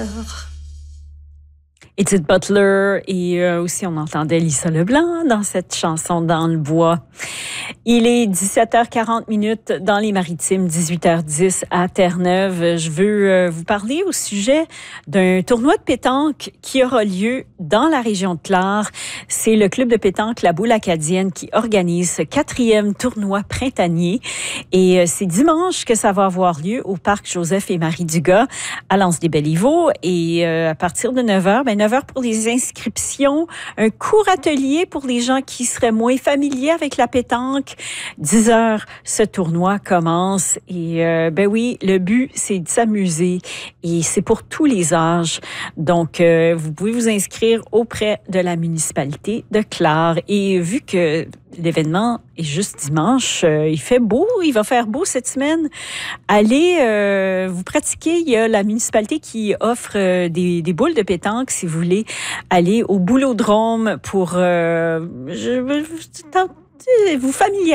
Edith Butler et aussi on entendait Lisa Leblanc dans cette chanson Dans le bois. Il est 17h40 dans les Maritimes, 18h10 à Terre-Neuve. Je veux vous parler au sujet d'un tournoi de pétanque qui aura lieu dans la région de Clare. C'est le club de pétanque La Boule Acadienne qui organise ce 4e tournoi printanier. Et c'est dimanche que ça va avoir lieu au parc Joseph et Marie Dugas à L'Anse-des-Beliveaux. Et à partir de 9h, 9h pour les inscriptions, un court atelier pour les gens qui seraient moins familiers avec la pétanque. 10h, ce tournoi commence et oui, le but, c'est de s'amuser et c'est pour tous les âges. Donc, vous pouvez vous inscrire auprès de la municipalité de Clare. Et vu que l'événement est juste dimanche, il fait beau, il va faire beau cette semaine. Allez vous pratiquer. Il y a la municipalité qui offre des boules de pétanque si vous voulez aller au boulodrome pour vous familiariser